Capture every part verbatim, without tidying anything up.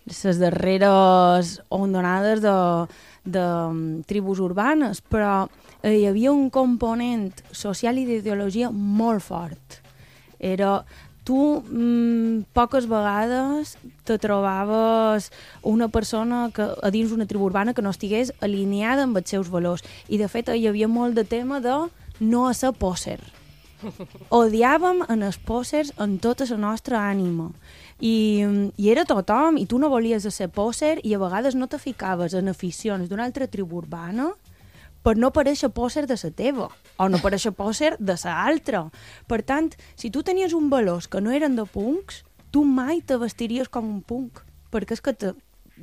les darreres ondonades de, de tribus urbanes, però hi havia un component social i d'ideologia molt fort. Era... Tu mmm, poques vegades te trobaves una persona que, a dins d'una tribu urbana que no estigués alineada amb els seus valors. I, de fet, hi havia molt de tema de no a ser pòsser. Odiàvem en els pòssers en tota la nostra ànima. I, I era tothom, i tu no volies ser pòsser i a vegades no te ficaves en aficions d'una altra tribu urbana per no parèixer pòsser de la teva, o no parèixer pòsser de la altra. Per tant, si tu tenies un valors que no eren de punks, tu mai te vestiries com un punk, perquè és que te...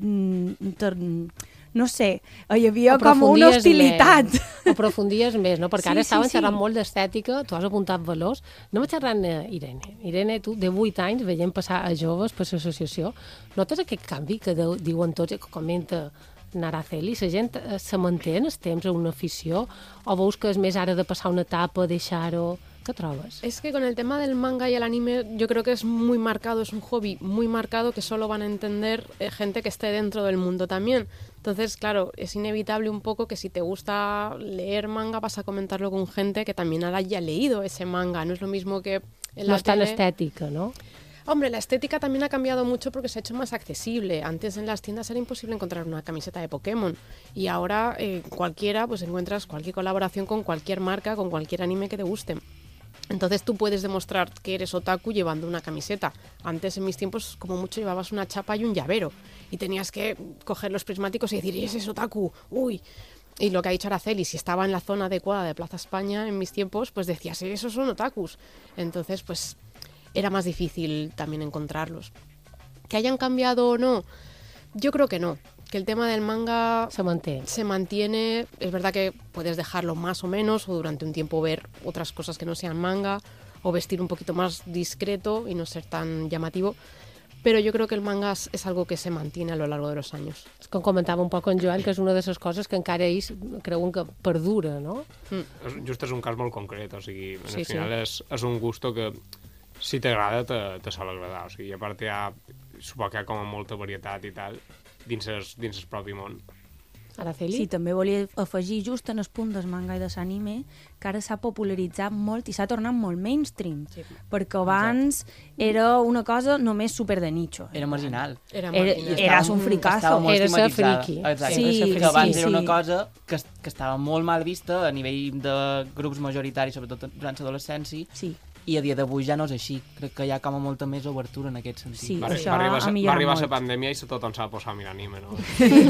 te no sé, hi havia com una hostilitat. Més, aprofundies més, no? Perquè ara sí, estaven sí, xerrant sí. molt d'estètica, tu has apuntat valors. Anem xerrant a Irene. Irene, tu, de vuit anys, veient passar a joves per l'associació, notes aquest canvi que de, diuen tots, que comenta Araceli, la gent se manté en els temps a una afició o veus que és més ara de passar una etapa, deixar-ho? ¿Qué trobes? Es que con el tema del manga y el anime yo creo que es muy marcado, es un hobby muy marcado que solo van a entender eh, gente que esté dentro del mundo también. Entonces, claro, es inevitable un poco que si te gusta leer manga vas a comentarlo con gente que también haya leído ese manga. No es lo mismo que en la no es tan tele... estética, ¿no? Hombre, la estética también ha cambiado mucho porque se ha hecho más accesible. Antes en las tiendas era imposible encontrar una camiseta de Pokémon y ahora eh, cualquiera, pues encuentras cualquier colaboración con cualquier marca, con cualquier anime que te guste. Entonces tú puedes demostrar que eres otaku llevando una camiseta. Antes, en mis tiempos, como mucho llevabas una chapa y un llavero y tenías que coger los prismáticos y decir, ese es otaku, uy... Y lo que ha dicho Araceli, si estaba en la zona adecuada de Plaza España en mis tiempos, pues decías, esos son otakus. Entonces, pues... era más difícil también encontrarlos. ¿Que hayan cambiado o no? Yo creo que no. Que el tema del manga se mantiene. se mantiene. Es verdad que puedes dejarlo más o menos o durante un tiempo ver otras cosas que no sean manga o vestir un poquito más discreto y no ser tan llamativo. Pero yo creo que el manga es algo que se mantiene a lo largo de los años. És com comentava un poc en Joan, que és una de les coses que encara ells creuen que perdura, no? Mm. Just és un cas molt concret, o sigui, en sí, el final sí. és, és un gusto que si t'agrada, te, te sol agradar. O sigui, a part hi ha, suposo que hi ha com molta varietat i tal, dins el, dins el propi món. Araceli? Sí, també volia afegir just en el punt del manga i de l'anime que ara s'ha popularitzat molt i s'ha tornat molt mainstream, sí. perquè abans Exacte. era una cosa només super de nicho. Era marginal. Era, era, eras un fricazo. Era ser friki. Exacte. Sí, sí, que abans sí, era una sí. cosa que, que estava molt mal vista a nivell de grups majoritaris, sobretot durant l'adolescència, sí. i a dia d'avui ja no és així. Crec que hi ha com a molta més obertura en aquest sentit. Sí, va, això va arribar, ha va arribar molt. la pandèmia i se tothom s'ha posat a mirar anime, no?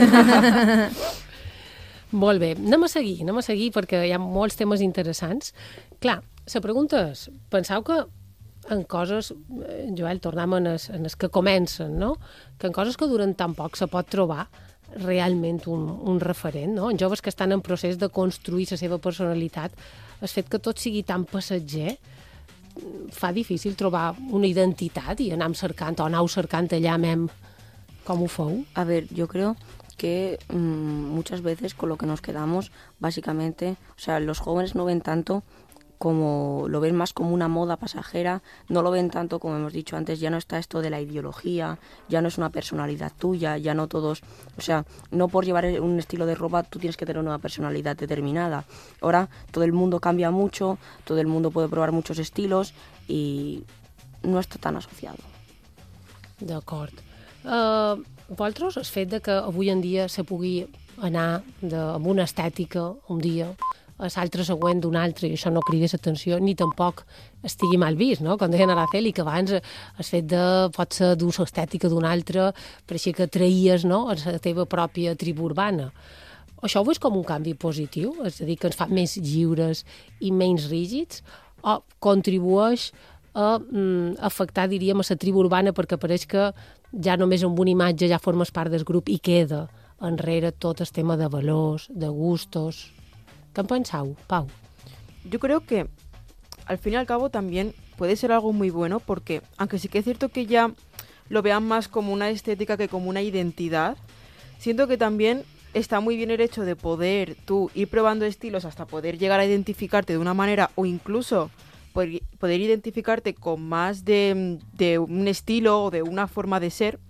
Molt bé, anem a seguir, anem a seguir perquè hi ha molts temes interessants. Clar, la pregunta és, penseu que en coses, Joel, tornem en els, en els que comencen, no? Que en coses que duren tan poc se pot trobar realment un, un referent, no? En joves que estan en procés de construir la seva personalitat, el fet que tot sigui tan passatger fa difícil trobar una identitat i anar cercant o anar cercant allà mem com ho feu. A ver, yo creo que mmm, muchas veces con lo que nos quedamos, básicamente, o sea, los jóvenes no ven tanto como, lo ven más como una moda pasajera, no lo ven tanto, como hemos dicho antes, ya no está esto de la ideología, ya no es una personalidad tuya, ya no todos, o sea, no por llevar un estilo de ropa tú tienes que tener una personalidad determinada. Ahora todo el mundo cambia mucho, todo el mundo puede probar muchos estilos y no està tan associado. D'acord. Uh, vosaltres, el fet de que avui en dia se pugui anar de, amb una estètica un dia a l'altre següent d'un altre, i això no crida l'atenció, ni tampoc estigui mal vist, no? Com deien Araceli, que abans el fet de pot ser d'ús estètica d'un altre, pareixia que traïes, no?, a la teva pròpia tribu urbana. Això ho veus com un canvi positiu? És a dir, que ens fa més lliures i menys rígids? O contribueix a mm, afectar, diríem, a la tribu urbana perquè pareix que ja només amb una imatge ja formes part del grup i queda enrere tot el tema de valors, de gustos... ¿Qué pensado, Pau? Yo creo que al fin y al cabo también puede ser algo muy bueno porque, aunque sí que es cierto que ya lo vean más como una estética que como una identidad, siento que también está muy bien el hecho de poder tú ir probando estilos hasta poder llegar a identificarte de una manera o incluso poder, poder identificarte con más de, de un estilo o de una forma de ser.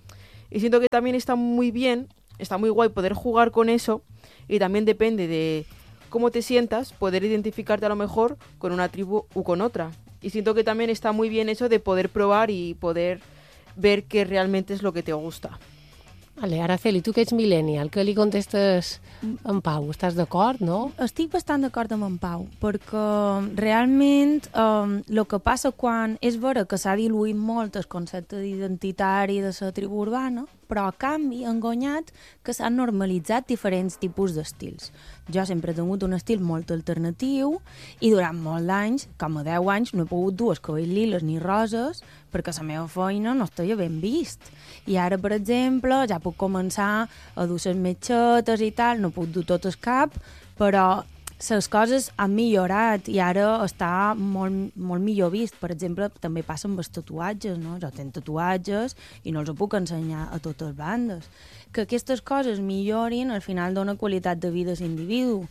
Y siento que también está muy bien, está muy guay poder jugar con eso y también depende de cómo te sientas, poder identificarte a lo mejor con una tribu u con otra. Y siento que también está muy bien eso de poder probar y poder ver qué realmente es lo que te gusta. Vale, Araceli, tu que ets millennial, què li contestes en Pau? Estàs d'acord, no? Estic bastant d'acord amb en Pau, perquè realment eh, el que passa quan és vera que s'ha diluït molt el concepte d'identitari de la tribu urbana, però a canvi han guanyat que s'han normalitzat diferents tipus d'estils. Jo sempre he tingut un estil molt alternatiu i durant molts d'anys, com a deu anys, no he pogut dur els cabells liles ni roses perquè la meva feina no estava ben vist. I ara, per exemple, ja puc començar a dur les metxetes i tal, no puc dur tot el cap, però les coses han millorat i ara està molt, molt millor vist. Per exemple, també passa amb els tatuatges, no? Jo tenc tatuatges i no els puc ensenyar a totes bandes. Que aquestes coses millorin, al final dona qualitat de vida a l'individu.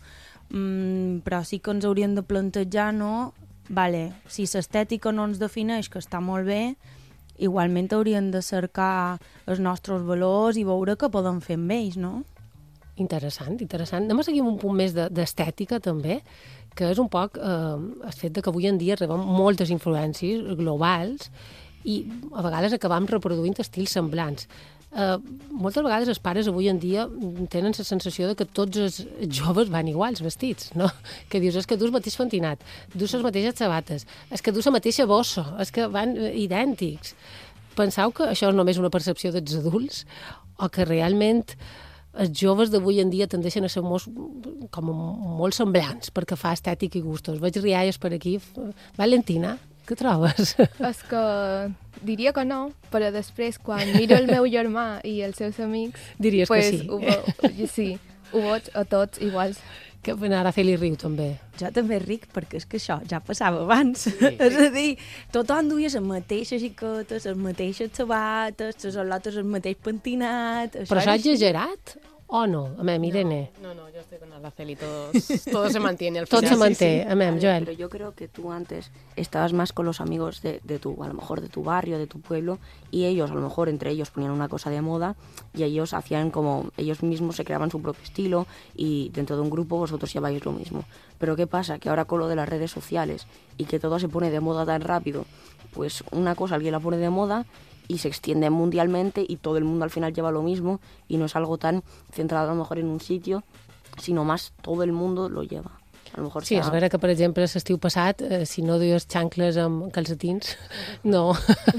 Mm, però sí que ens hauríem de plantejar, no? Vale, si l'estètica no ens defineix, que està molt bé, igualment hauríem de cercar els nostres valors i veure què podem fer amb ells, no? Interessant, interessant. Anem a seguir amb un punt més d'estètica, també, que és un poc eh, el fet de que avui en dia rebem moltes influències globals i a vegades acabam reproduint estils semblants. Eh, moltes vegades els pares avui en dia tenen la sensació de que tots els joves van iguals vestits, no? Que dius, és que dus el mateix pentinat, dus les mateixes sabates, és que dus la mateixa bossa, és que van idèntics. Penseu que això és només una percepció dels adults o que realment els joves d'avui en dia tendeixen a ser molt, com molt semblants perquè fa estètica i gustos. Veig rialles per aquí. Valentina, què trobes? És que diria que no, però després, quan miro el meu germà i els seus amics... Diries pues, que sí. Ho veu, sí, ho veig a tots iguals. Que pena, Araceli riu també. Jo també ric perquè és que això ja passava abans. Sí. És a dir, tothom duia les mateixes xicotes, les mateixes sabates, les al·lotes, el mateix pentinat... Però això és exagerat o no? A mi, Irene. No, no, yo estoy con Araceli, todos, todo se mantiene al Todo final. se mantiene, sí, a mí, Joel. Pero yo creo que tú antes estabas más con los amigos de, de tu, a lo mejor de tu barrio, de tu pueblo, y ellos, a lo mejor entre ellos ponían una cosa de moda y ellos hacían como, ellos mismos se creaban su propio estilo y dentro de un grupo vosotros lleváis lo mismo. Pero ¿qué pasa? Que ahora con lo de las redes sociales y que todo se pone de moda tan rápido, pues una cosa alguien la pone de moda y se extiende mundialmente y todo el mundo al final lleva lo mismo y no es algo tan centrado a lo mejor en un sitio, sino más todo el mundo lo lleva. A lo mejor sí, és vera que, per exemple, l'estiu passat, eh, si no duies xancles amb calcetins, no,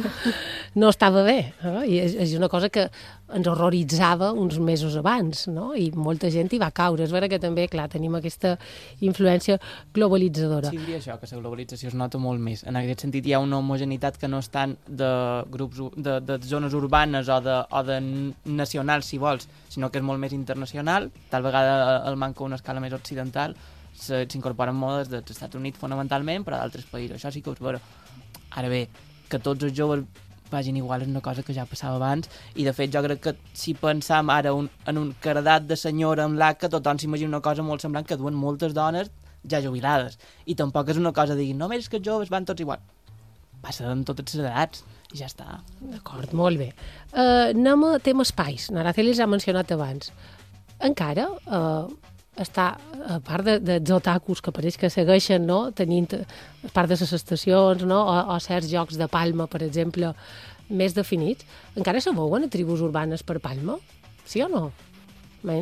no estava bé. Eh? I és, és una cosa que ens horroritzava uns mesos abans, no? I molta gent hi va caure. És vera que també, clar, tenim aquesta influència globalitzadora. Sí, diria això, que la globalització es nota molt més. En aquest sentit hi ha una homogeneïtat que no és tant de grups, de, de zones urbanes o de, o de nacionals, si vols, sinó que és molt més internacional. Tal vegada el manca una escala més occidental, s'incorporen modes dels Estats Units fonamentalment, però d'altres països. Això sí que us veurà. Ara bé, que tots els joves vagin igual és una cosa que ja passava abans i de fet jo crec que si pensam ara un, en un caradat de senyora amb l'ac, que tothom s'imagina una cosa molt semblant que duen moltes dones ja jubilades i tampoc és una cosa de dir només és que els joves van tots igual. Passa en totes les edats i ja està. D'acord, molt bé. Uh, anem a tema espais. Araceli els ha mencionat abans. Encara uh, està, a part de, dels otakus que pareix que segueixen, no? Tenint a part de les estacions, no? o, o certs jocs de Palma, per exemple, més definits, encara se veuen a tribus urbanes per Palma? Sí o no? Ben?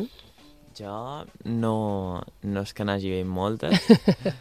Jo no, no és que n'hagi vist moltes,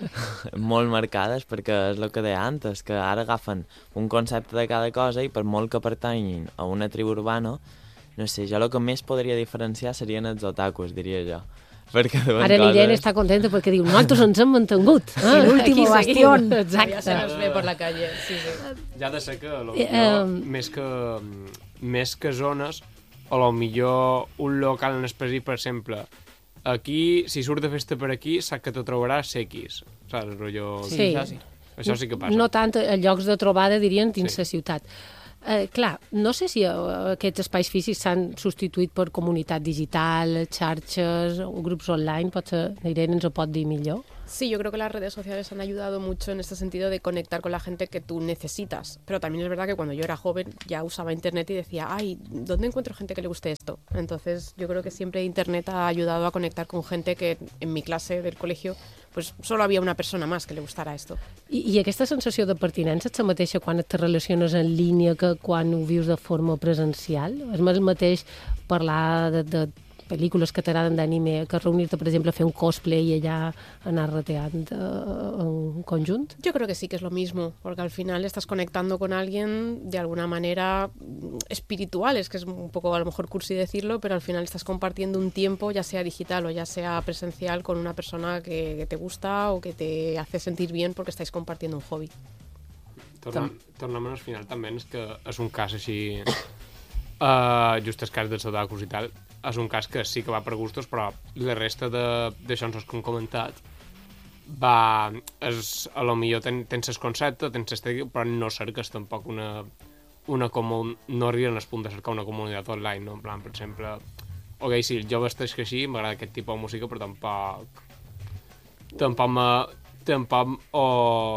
molt marcades, perquè és el que deia antes, que ara agafen un concepte de cada cosa i per molt que pertanyin a una tribu urbana, no sé, jo el que més podria diferenciar serien els otakus, diria jo. Perquè ara l'Irene coses... està contenta perquè diu nosaltres ens hem mantingut. Ah, l'últim bastión. Exacte. Ja se nos ve per la calle. Sí, sí. Ja de ser que, lo millor, eh, um... més que més que zones, o lo millor un local en específic, per exemple, aquí, si surt de festa per aquí, sap que te trobaràs X. Saps? Rollo... Sí, això sí. Això sí que passa. No tant a llocs de trobada, dirien, dins sí. la ciutat. Eh, clar, no sé si uh, aquests espais físics s'han substituït per comunitat digital, xarxes, grups online, potser Irene ens ho pot dir millor. Sí, yo creo que las redes sociales han ayudado mucho en este sentido de conectar con la gente que tú necesitas. Pero también es verdad que cuando yo era joven ya usaba internet y decía, ay, ¿dónde encuentro gente que le guste esto? Entonces yo creo que siempre internet ha ayudado a conectar con gente que en mi clase del colegio pues solo había una persona más que le gustara esto. I, i aquesta sensació de pertinença és la mateixa quan et relaciones en línia que quan ho vius de forma presencial? És el mateix parlar de, de pel·lícules que t'agraden d'anime que reunir-te, per exemple, a fer un cosplay i allà anar rateant eh, en conjunt? Yo creo que sí que es lo mismo, porque al final estás conectando con alguien de alguna manera espiritual, es que es un poco a lo mejor cursi decirlo, pero al final estás compartiendo un tiempo, ya sea digital o ya sea presencial, con una persona que, que te gusta o que te hace sentir bien porque estáis compartiendo un hobby. Tornem, tornem al final també, és que és un cas així, uh, just el cas dels otakus i tal, és un cas que sí que va per gustos, però la resta d'això que hem comentat va... És, a lo millor ten, tens el concepte, tens l'estètica, però no cerques tampoc una... una comun... no arriben al punt de cercar una comunitat online, no? En plan, per exemple, ok, sí, jo vesteix que així, m'agrada aquest tipus de música, però tampoc... tampoc me... tampoc o...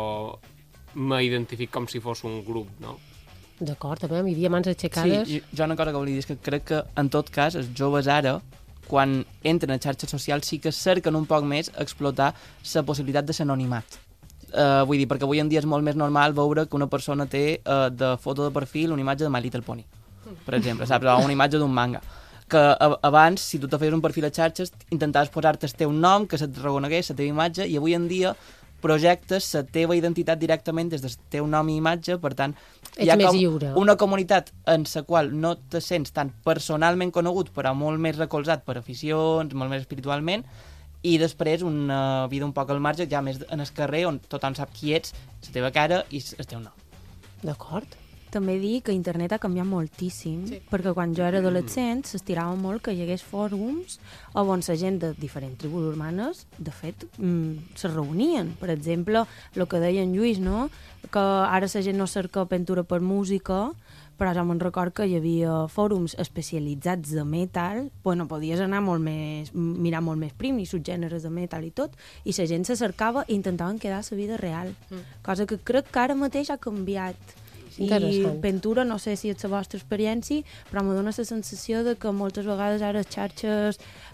m'identifico com si fos un grup, no? D'acord, també, hi havia mans aixecades... Sí, jo una cosa que volia dir és que crec que, en tot cas, els joves ara, quan entren a xarxes socials, sí que cerquen un poc més explotar la possibilitat de l'anonimat. Uh, vull dir, perquè avui en dia és molt més normal veure que una persona té uh, de foto de perfil una imatge de My Little Pony, per exemple, saps? O una imatge d'un manga. Que a, abans, si tu te feies un perfil a xarxes, intentaves posar-te el teu nom, que se't reconegués la teva imatge, i avui en dia projectes la teva identitat directament des del teu nom i imatge, per tant, ets hi ha més com lliure. Una comunitat en la qual no te sents tan personalment conegut, però molt més recolzat per aficions, molt més espiritualment, i després una vida un poc al marge, ja més en el carrer, on tothom sap qui ets, la teva cara i el teu nom. D'acord. També dir que internet ha canviat moltíssim, sí. perquè quan jo era adolescent s'estirava molt que hi hagués fòrums on la gent de diferents tribus urbanes, de fet, mm, se reunien. Per exemple, el que deia en Lluís, no? Que ara la gent no cerca pintura per música, però jo me'n record que hi havia fòrums especialitzats de metal, bueno, podies anar molt més, mirar molt més prim i subgèneres de metal i tot, i la gent se cercava i intentaven quedar a la vida real, mm. cosa que crec que ara mateix ha canviat. I pintura, no sé si és la vostra experiència, però me dona la sensació de que moltes vegades ara xarxes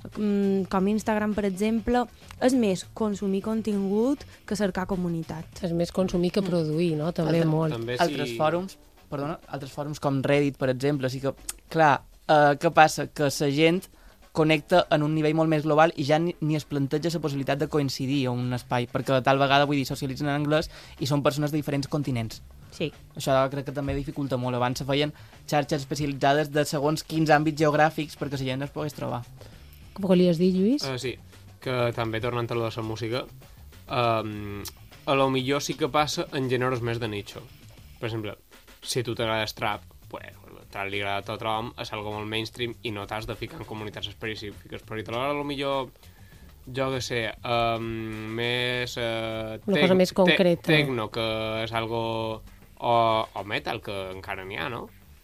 com Instagram, per exemple, és més consumir contingut que cercar comunitat. És més consumir que produir, no? També Altre, molt. També si... Altres fòrums, perdona, altres fòrums com Reddit, per exemple, sí que, clar, eh, què passa? Que la gent connecta en un nivell molt més global i ja ni, ni es planteja la possibilitat de coincidir a un espai, perquè tal vegada, vull dir, socialitzen en anglès i són persones de diferents continents. Sí. Això crec que també dificulta molt. Abans se feien xarxes especialitzades de segons quins àmbits geogràfics perquè la gent es pogués trobar. Com volies dir, Lluís? Uh, sí, que també tornant a lo de la música, um, a lo millor sí que passa en gèneres més de nicho. Per exemple, si tu t'agrada trap, pues, trap li agrada a tothom, és algo molt mainstream i no t'has de ficar en comunitats específiques. Però a lo millor, jo que sé, um, més... Uh, Una cosa més concreta. Te tecno, que és algo... O, o metal, que encara n'hi ha, no?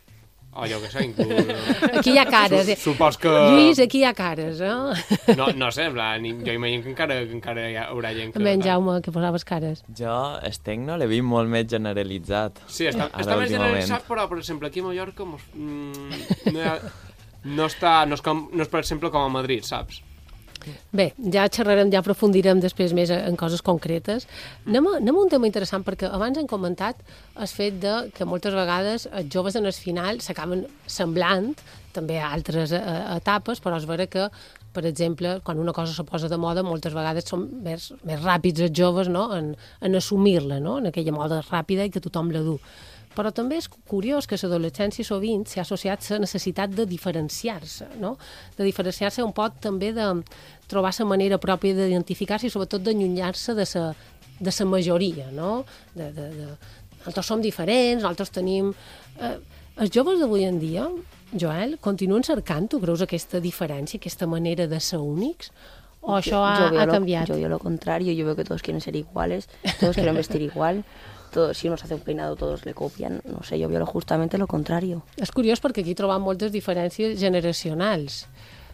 O jo què sé, inclús... Aquí hi ha cares, eh? Supos que... Lluís, aquí hi ha cares, eh? No, no sé, en plan, jo imagino que encara, que encara hi haurà gent que... També en Jaume, que posaves cares. Jo, el tecno l'he vist molt més generalitzat. Sí, està, està més generalitzat, però, per exemple, aquí a Mallorca mos, mm, no, ha, no, està, no, és com, no és, per exemple, com a Madrid, saps? Bé, ja xerrarem, ja aprofundirem després més en coses concretes. Anem a, anem a un tema interessant, perquè abans hem comentat el fet de que moltes vegades els joves en el final s'acaben semblant també a altres eh, etapes, però és vera que, per exemple, quan una cosa se posa de moda, moltes vegades són més, més ràpids els joves, no?, en, en assumir-la, no?, en aquella moda ràpida i que tothom la du. Però també és curiós que l'adolescència sovint s'ha associat la necessitat de diferenciar-se, no? De diferenciar-se un pot també de trobar la manera pròpia d'identificar-se i sobretot d'allunyar-se de la de la majoria, no? De, de, de... Nosaltres som diferents, nosaltres tenim... Eh, els joves d'avui en dia, Joel, continuen cercant, tu creus, aquesta diferència, aquesta manera de ser únics? ¿O això ha, yo ha lo, cambiat? Yo veo lo contrario, yo veo que todos quieren ser iguales, todos quieren vestir igual. Todo, si uno se hace un peinado, todos le copian. No sé, yo veo justamente lo contrario. És curiós perquè aquí trobam moltes diferències generacionals.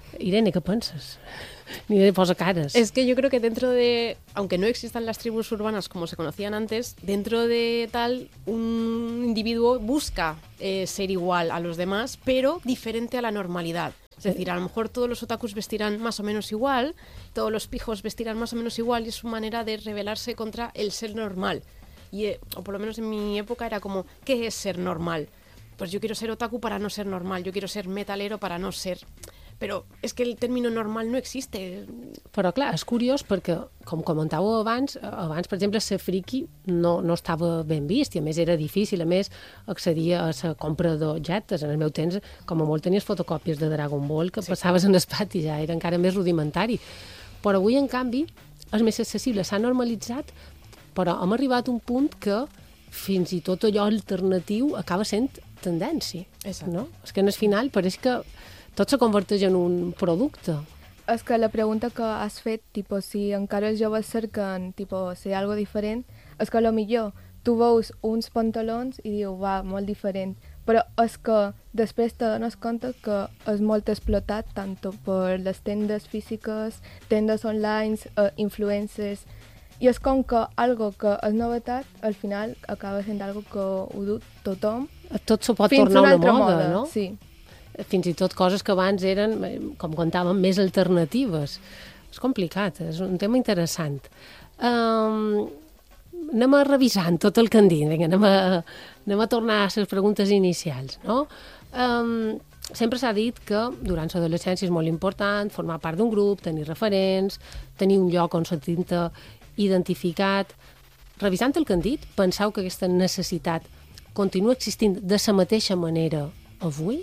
Irene, ¿qué piensas? Ni de posa caras. Es que yo creo que dentro de, aunque no existan las tribus urbanas como se conocían antes, dentro de tal, un individuo busca eh, ser igual a los demás, pero diferente a la normalidad. Es decir, a lo mejor todos los otakus vestirán más o menos igual, todos los pijos vestirán más o menos igual, y es su manera de rebelarse contra el ser normal. Y, eh, o por lo menos en mi época era como, ¿qué es ser normal? Pues yo quiero ser otaku para no ser normal, yo quiero ser metalero para no ser... Però és que el terme normal no existe. Però clar, és curiós perquè, com comentàveu abans, abans, per exemple, ser friki no, no estava ben vist i a més era difícil, a més accedir a la compra d'objectes. En el meu temps, com a molt tenies fotocòpies de Dragon Ball que sí. passaves en el pati, ja era encara més rudimentari. Però avui, en canvi, és més accessible, s'ha normalitzat, però hem arribat a un punt que fins i tot allò alternatiu acaba sent tendència. No? És que en el final pareix que tot se converteix en un producte. És que la pregunta que has fet, tipo, si encara els joves cerquen tipo, ser algo diferent, és que a lo millor tu veus uns pantalons i dius, va, molt diferent, però és que després te dones compte que és molt explotat tant per les tendes físiques, tendes online, uh, influencers, i és com que algo que és novetat, al final acaba sent algo que ho du tothom. Tot s'ho pot tornar una, una moda, moda, no? Sí. Fins i tot coses que abans eren, com contàvem, més alternatives. És complicat, és un tema interessant. Um, anem a revisant tot el que han dit, anem a, anem a tornar a les preguntes inicials, no? Um, sempre s'ha dit que durant l'adolescència és molt important formar part d'un grup, tenir referents, tenir un lloc on sentir-te identificat. Revisant el que han dit, penseu que aquesta necessitat continua existint de la mateixa manera avui?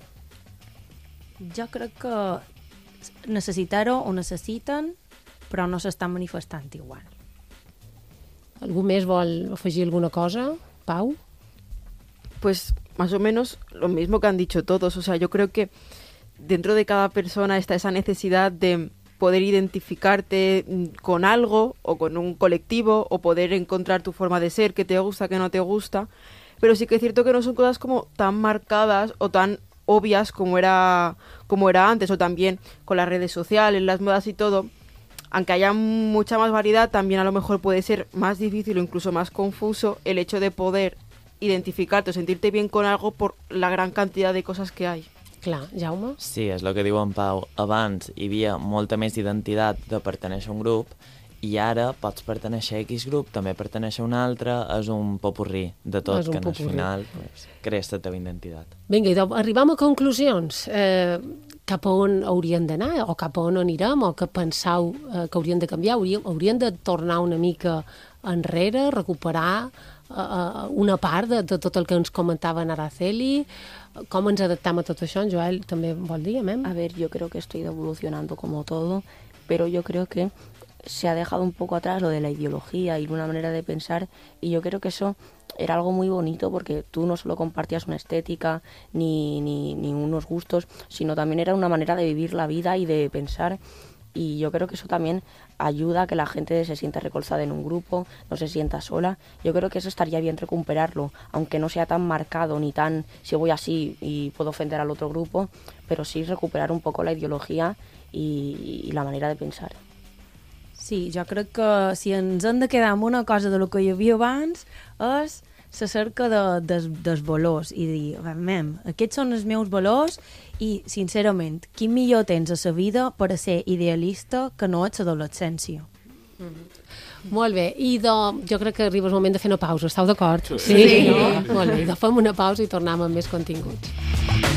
Jo crec que necessitar-ho ho necessiten, però no s'estan manifestant igual. Algú més vol afegir alguna cosa? Pau? Pues más o menos lo mismo que han dicho todos. O sea, yo creo que dentro de cada persona está esa necesidad de poder identificarte con algo o con un colectivo o poder encontrar tu forma de ser, que te gusta, que no te gusta. Pero sí que es cierto que no son cosas como tan marcadas o tan obvias como era, como era antes, o también con las redes sociales, las modas y todo. Aunque haya mucha más variedad, también a lo mejor puede ser más difícil o incluso más confuso el hecho de poder identificarte o sentirte bien con algo por la gran cantidad de cosas que hay. Clar, Jaume? Sí, és el que diu en Pau. Abans hi havia molta més identitat de pertenèixer a un grup i ara pots pertenèixer a X grup, també pertenèixer a un altre, és un popurrí de tot, que al final pues, crees la teva identitat. Vinga, i doncs arribem a conclusions. Eh, cap a on hauríem d'anar o cap a on anirem o què penseu eh, que hauríem de canviar? Hauríem, hauríem de tornar una mica enrere, recuperar eh, una part de, de tot el que ens comentava en Araceli. Com ens adaptam a tot això? En Joel també vol dir, amén? A ver, yo creo que estoy evolucionando como todo, pero yo creo que se ha dejado un poco atrás lo de la ideología y una manera de pensar, y yo creo que eso era algo muy bonito porque tú no solo compartías una estética ni, ni, ni unos gustos, sino también era una manera de vivir la vida y de pensar, y yo creo que eso también ayuda a que la gente se sienta recolzada en un grupo, no se sienta sola. Yo creo que eso estaría bien recuperarlo, aunque no sea tan marcado ni tan si voy así y puedo ofender al otro grupo, pero sí recuperar un poco la ideología y, y la manera de pensar. Sí, jo crec que si ens hem de quedar amb una cosa de lo que hi havia abans és la cerca de, des, dels valors i dir, mem, aquests són els meus valors i, sincerament, quin millor tens a la vida per a ser idealista que no ets l'adolescència? Mm-hmm. Molt bé, i de, jo crec que arriba el moment de fer una pausa, esteu d'acord? Sí. sí. No? Molt bé, i de fem una pausa i tornem amb més continguts.